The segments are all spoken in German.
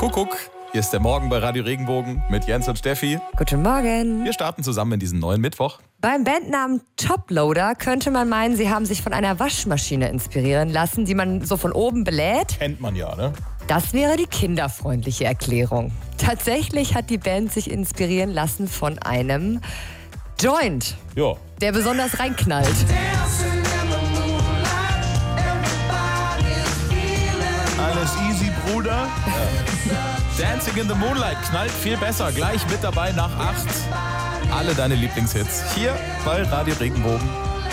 Kuckuck. Hier ist der Morgen bei Radio Regenbogen mit Jens und Steffi. Guten Morgen. Wir starten zusammen in diesen neuen Mittwoch. Beim Bandnamen Toploader könnte man meinen, sie haben sich von einer Waschmaschine inspirieren lassen, die man so von oben belädt. Kennt man ja, ne? Das wäre die kinderfreundliche Erklärung. Tatsächlich hat die Band sich inspirieren lassen von einem Joint, Ja. der besonders reinknallt. Alles easy, Bruder. Dancing in the Moonlight knallt viel besser. Gleich mit dabei nach 8. Alle deine Lieblingshits hier bei Radio Regenbogen.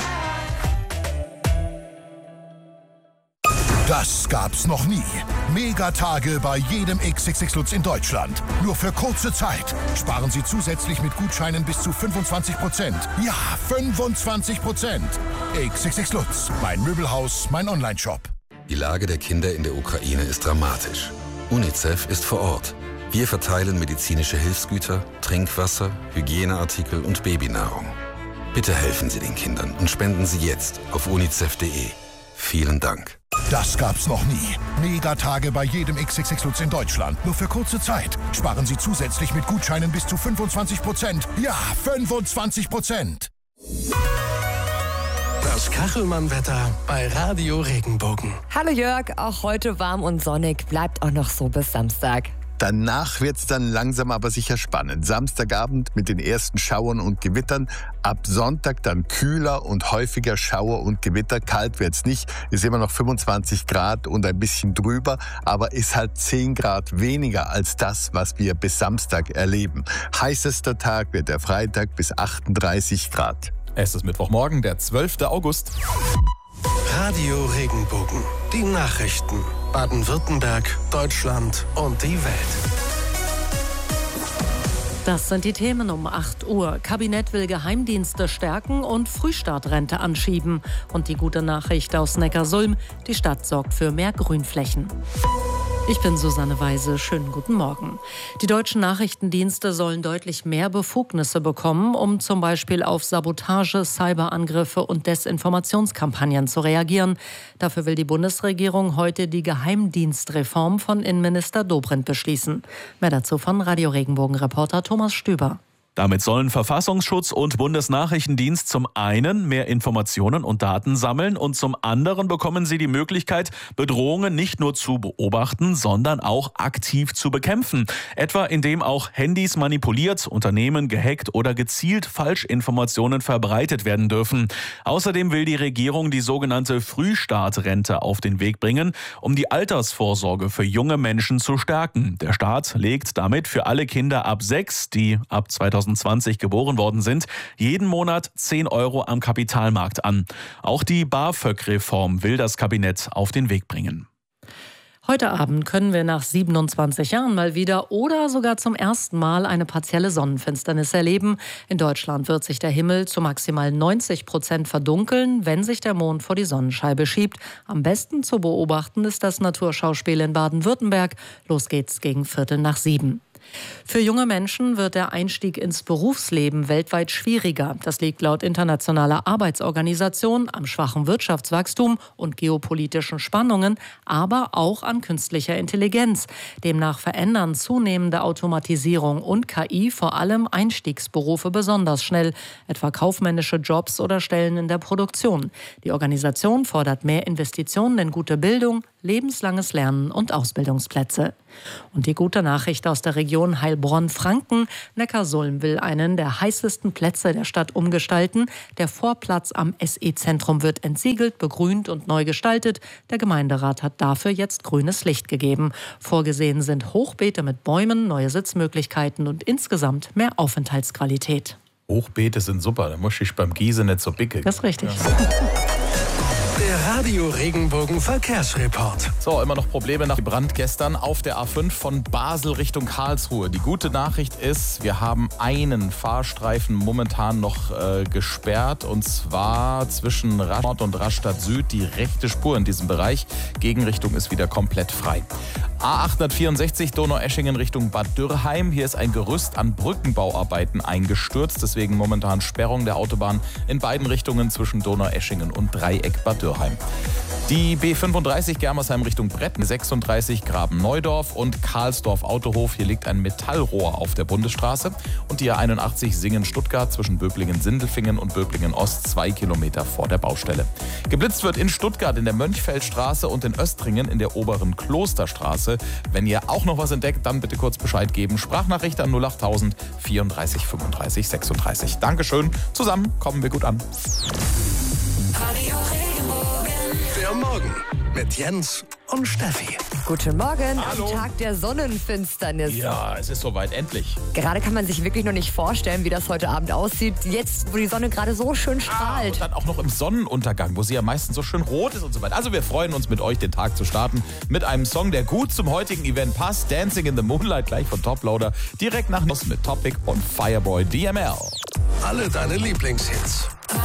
Das gab's noch nie. Megatage bei jedem XXX Lutz in Deutschland. Nur für kurze Zeit. Sparen Sie zusätzlich mit Gutscheinen bis zu 25%. Ja, 25%. XXX Lutz. Mein Möbelhaus, mein Onlineshop. Die Lage der Kinder in der Ukraine ist dramatisch. UNICEF ist vor Ort. Wir verteilen medizinische Hilfsgüter, Trinkwasser, Hygieneartikel und Babynahrung. Bitte helfen Sie den Kindern und spenden Sie jetzt auf unicef.de. Vielen Dank. Das gab's noch nie. Megatage bei jedem XXX Lutz in Deutschland. Nur für kurze Zeit. Sparen Sie zusätzlich mit Gutscheinen bis zu 25%. Ja, 25%. Das Kachelmann-Wetter bei Radio Regenbogen. Hallo Jörg, auch heute warm und sonnig, bleibt auch noch so bis Samstag. Danach wird's dann langsam aber sicher spannend. Samstagabend mit den ersten Schauern und Gewittern. Ab Sonntag dann kühler und häufiger Schauer und Gewitter. Kalt wird's nicht. Ist immer noch 25 Grad und ein bisschen drüber. Aber ist halt 10 Grad weniger als das, was wir bis Samstag erleben. Heißester Tag wird der Freitag bis 38 Grad. Es ist Mittwochmorgen, der 12. August. Radio Regenbogen. Die Nachrichten. Baden-Württemberg, Deutschland und die Welt. Das sind die Themen um 8 Uhr. Kabinett will Geheimdienste stärken und Frühstartrente anschieben. Und die gute Nachricht aus Neckarsulm: Die Stadt sorgt für mehr Grünflächen. Ich bin Susanne Weise. Schönen guten Morgen. Die deutschen Nachrichtendienste sollen deutlich mehr Befugnisse bekommen, um zum Beispiel auf Sabotage, Cyberangriffe und Desinformationskampagnen zu reagieren. Dafür will die Bundesregierung heute die Geheimdienstreform von Innenminister Dobrindt beschließen. Mehr dazu von Radio Regenbogen-Reporter Thomas Stüber. Damit sollen Verfassungsschutz und Bundesnachrichtendienst zum einen mehr Informationen und Daten sammeln und zum anderen bekommen sie die Möglichkeit, Bedrohungen nicht nur zu beobachten, sondern auch aktiv zu bekämpfen. Etwa indem auch Handys manipuliert, Unternehmen gehackt oder gezielt Falschinformationen verbreitet werden dürfen. Außerdem will die Regierung die sogenannte Frühstartrente auf den Weg bringen, um die Altersvorsorge für junge Menschen zu stärken. Der Staat legt damit für alle Kinder ab 6, die ab 2020 geboren worden sind, jeden Monat 10 € am Kapitalmarkt an. Auch die BAföG-Reform will das Kabinett auf den Weg bringen. Heute Abend können wir nach 27 Jahren mal wieder oder sogar zum ersten Mal eine partielle Sonnenfinsternis erleben. In Deutschland wird sich der Himmel zu maximal 90% verdunkeln, wenn sich der Mond vor die Sonnenscheibe schiebt. Am besten zu beobachten ist das Naturschauspiel in Baden-Württemberg. Los geht's gegen 6:45. Für junge Menschen wird der Einstieg ins Berufsleben weltweit schwieriger. Das liegt laut Internationaler Arbeitsorganisation am schwachen Wirtschaftswachstum und geopolitischen Spannungen, aber auch an künstlicher Intelligenz. Demnach verändern zunehmende Automatisierung und KI vor allem Einstiegsberufe besonders schnell, etwa kaufmännische Jobs oder Stellen in der Produktion. Die Organisation fordert mehr Investitionen in gute Bildung, lebenslanges Lernen und Ausbildungsplätze. Und die gute Nachricht aus der Region Heilbronn-Franken: Neckarsulm will einen der heißesten Plätze der Stadt umgestalten. Der Vorplatz am SE-Zentrum wird entsiegelt, begrünt und neu gestaltet. Der Gemeinderat hat dafür jetzt grünes Licht gegeben. Vorgesehen sind Hochbeete mit Bäumen, neue Sitzmöglichkeiten und insgesamt mehr Aufenthaltsqualität. Hochbeete sind super, da muss ich beim Gießen nicht so bicke. Das ist richtig. Ja. Der Radio Regenbogen Verkehrsreport. So, immer noch Probleme nach Brand gestern auf der A5 von Basel Richtung Karlsruhe. Die gute Nachricht ist, wir haben einen Fahrstreifen momentan noch gesperrt, und zwar zwischen Rastatt Nord und Rastatt Süd. Die rechte Spur in diesem Bereich. Gegenrichtung ist wieder komplett frei. A864 Donaueschingen Richtung Bad Dürrheim. Hier ist ein Gerüst an Brückenbauarbeiten eingestürzt. Deswegen momentan Sperrung der Autobahn in beiden Richtungen zwischen Donaueschingen und Dreieck Bad Dürrheim. Die B35 Germersheim Richtung Bretten, 36 Graben-Neudorf und Karlsdorf-Autohof. Hier liegt ein Metallrohr auf der Bundesstraße. Und die A81 Singen-Stuttgart zwischen Böblingen-Sindelfingen und Böblingen-Ost, 2 Kilometer vor der Baustelle. Geblitzt wird in Stuttgart in der Mönchfeldstraße und in Östringen in der oberen Klosterstraße. Wenn ihr auch noch was entdeckt, dann bitte kurz Bescheid geben. Sprachnachricht an 08000 34 35 36. Dankeschön. Zusammen kommen wir gut an. Der Morgen mit Jens und Steffi. Guten Morgen, Hallo. am Tag der Sonnenfinsternis. Ja, es ist soweit, endlich. Gerade kann man sich wirklich noch nicht vorstellen, wie das heute Abend aussieht. Jetzt, wo die Sonne gerade so schön strahlt. Und dann auch noch im Sonnenuntergang, wo sie ja meistens so schön rot ist und so weiter. Also wir freuen uns, mit euch den Tag zu starten mit einem Song, der gut zum heutigen Event passt. Dancing in the Moonlight, gleich von Toploader. Direkt nach Nuss mit Topic und Fireboy DML. Alle deine Lieblingshits.